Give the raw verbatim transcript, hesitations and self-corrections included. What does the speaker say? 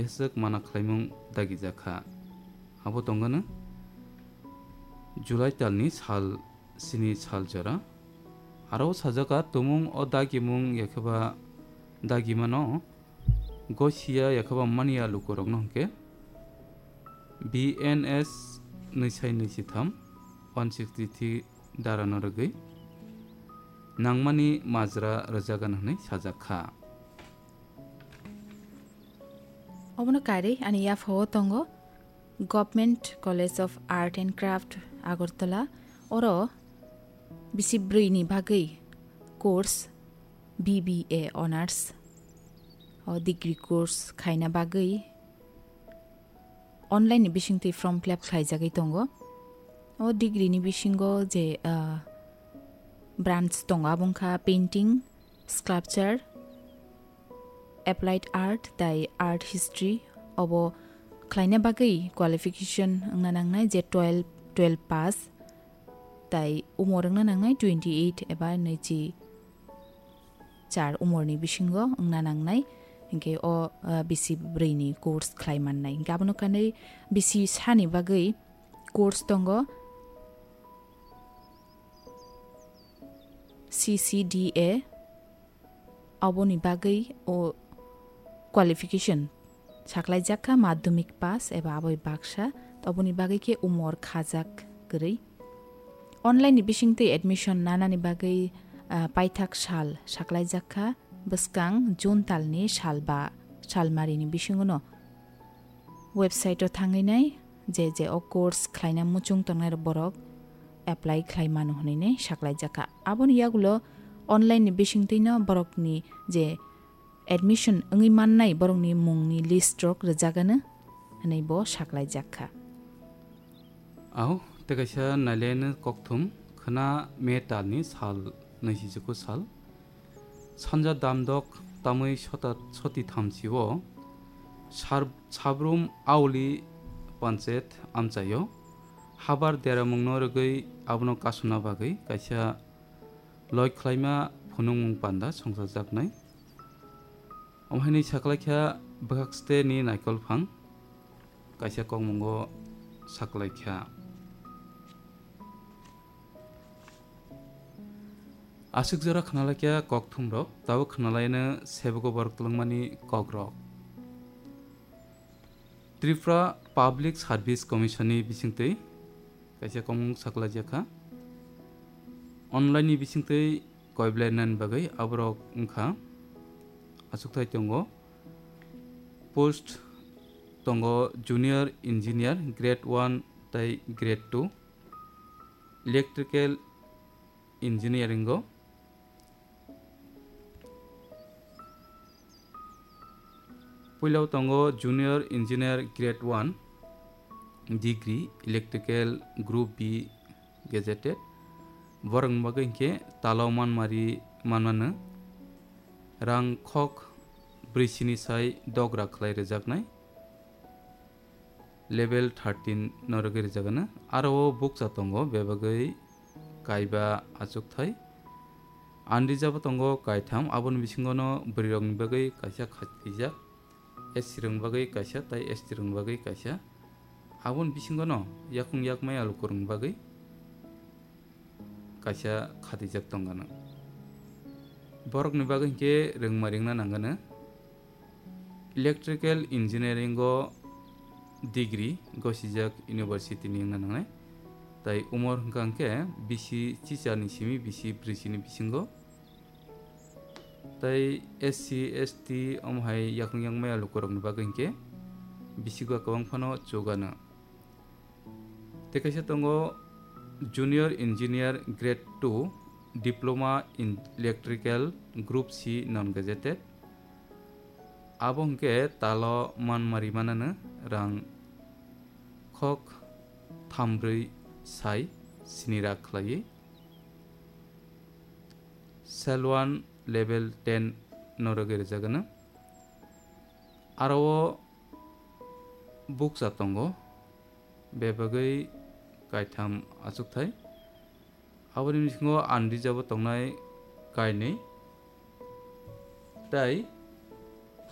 esek mana khlaimung dagi jakha abo tongano July talni sal sini sal jora aro sajaka tumung o dagimung yakaba dagimano gosia yakaba mania lukorok nongke B N S nisai nisitham one sixty-three darano rogoi nangmani majra rajagan hnai sajakha obono kare ani ya pho tongo Government College of Art and Craft Agartala oro bisibrui ni bagai course B B A honors o degree course khaina bagai online ni bisingti from club khaijagai tongo o degree ni bisingo je uh, branch tonga bongkha painting sculpture applied art dai art history obo khlaina bagai qualification angna nangnai je twelve twelve pass dai umor angna nangnai twenty-eight eba nechi char umorni bisingo angna nangnai inke o bisi braini course khlaiman nai gabono kanai bisi sani bagai course tongo C C D A aboni bagai o qualification saklai jakha madhyamik pass eba aboi baksa aboni bagai ke umor khajak grai online ni bisingte admission nana ni bagai paithak sal saklai jakha baskang june talni salba salmari ni bisingono website o thangai nai je je o course khlaina muchung tongnai borok apply khlaimano hnaine saklai jakha aboni yagulo online ni bisingteino borokni je admission angi mannai borokni mungni list rok rajagana hanai bo saklai jakha au tekaisa nalen kokthum khana metalni sal naisijuko sal sanja damdok tamui sota soti thamchiwo sar sabrum auli panchet amchayo habar deramung norgoi abno kasuna bagai kaisa loy khlaima phunung panda songsa jaknai omhaini saklaikha bhakste ni naikol phang kaisa kongmungo saklaikha asuk jara khnalakya kokthum rok taw khnalaina sebugo borok tulungmani kogrok Tripura Public Service Commission ni bisingtei kaisa komung sakla jakha online ni bisingtei koiblenan bagai abrok ungkha asukthai tongo post tongo junior engineer grade one tai grade two electrical engineering go Pulau tongo junior engineer grade one degree electrical group B gazetted borang bagai ke taloman mari manana rang khok brisini sai dogra khlai rejaknai level thirteen norogri rejagana aro book chatongo bebagai kaiba achuk thai andi jaba tongo kaitham abon bisingono brirong bagai kaisa khatija esirung bagai kaisa tai estirung bagai kaisa abon bisingono yakung yakmai alukurung bagai kaisa khatijak tongana borok ni bagai ke rengmaringna nangana electrical engineering go degree go sijak university ni nangnai tai umor hangke bisi chichani simi bisi brisini bisingo tai S C S T omhai yakung yakmai alukurung bagai ke bisigo kawang phano chogana tekaisa tongo junior engineer grade two diploma in electrical group C non gazetted abongke talo manmari manana rang khok thambrui sai sinira khlai selwan level ten norogere jagana aro book chatongo bebagai kaitham achukthai aboni singo andi jabo tongnai kainei tai